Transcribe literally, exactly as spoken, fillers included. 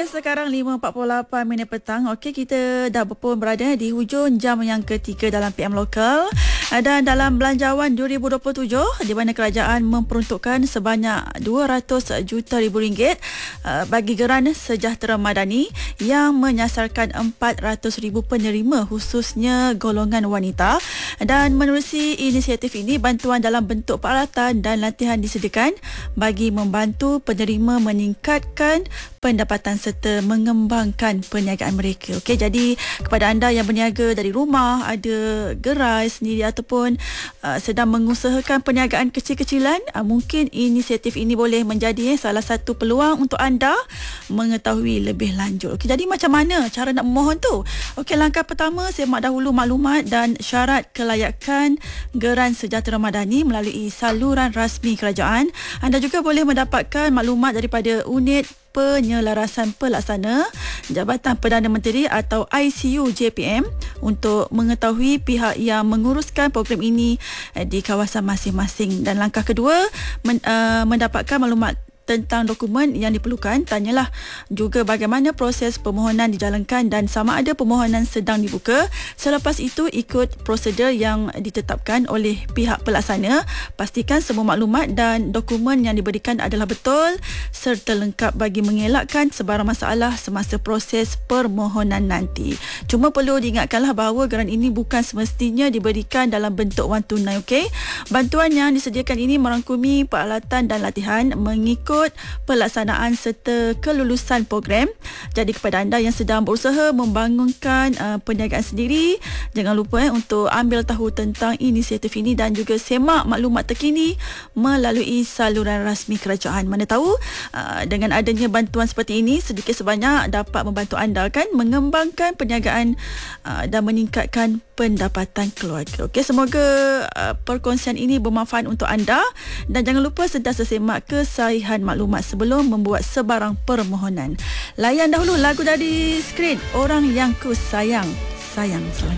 Okey, sekarang lima empat puluh lapan minit petang. Okey, kita dah pun berada di hujung jam yang ketiga dalam P M Lokal. Dan dalam Belanjawan dua ribu dua puluh tujuh, di mana kerajaan memperuntukkan sebanyak dua ratus juta ribu ringgit uh, bagi geran Sejahtera Madani yang menyasarkan empat ratus ribu penerima, khususnya golongan wanita. Dan menerusi inisiatif ini, bantuan dalam bentuk peralatan dan latihan disediakan bagi membantu penerima meningkatkan pendapatan serta mengembangkan perniagaan mereka. Okey, jadi kepada anda yang berniaga dari rumah, ada gerai sendiri ataupun uh, sedang mengusahakan perniagaan kecil-kecilan, uh, mungkin inisiatif ini boleh menjadi eh, salah satu peluang untuk anda mengetahui lebih lanjut. Okey, jadi macam mana cara nak memohon tu? Okey, langkah pertama, semak dahulu maklumat dan syarat kelayakan geran Sejahtera Madani melalui saluran rasmi kerajaan. Anda juga boleh mendapatkan maklumat daripada unit penyelarasan pelaksana Jabatan Perdana Menteri atau I C U J P M untuk mengetahui pihak yang menguruskan program ini di kawasan masing-masing. Dan langkah kedua, men, uh, mendapatkan maklumat tentang dokumen yang diperlukan. Tanyalah juga bagaimana proses permohonan dijalankan dan sama ada permohonan sedang dibuka. Selepas itu, ikut prosedur yang ditetapkan oleh pihak pelaksana. Pastikan semua maklumat dan dokumen yang diberikan adalah betul serta lengkap bagi mengelakkan sebarang masalah semasa proses permohonan nanti. Cuma perlu diingatkanlah bahawa geran ini bukan semestinya diberikan dalam bentuk wang tunai. Okey, bantuan yang disediakan ini merangkumi peralatan dan latihan mengikut pelaksanaan serta kelulusan program. Jadi kepada anda yang sedang berusaha membangunkan uh, perniagaan sendiri, jangan lupa eh, untuk ambil tahu tentang inisiatif ini dan juga semak maklumat terkini melalui saluran rasmi kerajaan. Mana tahu uh, dengan adanya bantuan seperti ini sedikit sebanyak dapat membantu anda kan mengembangkan perniagaan uh, dan meningkatkan pendapatan keluarga. Okey, semoga uh, perkongsian ini bermanfaat untuk anda dan jangan lupa sentiasa semak kesahihan maklumat sebelum membuat sebarang permohonan. Layan dahulu lagu dari skrin Orang Yang Ku Sayang. Sayang, sayang.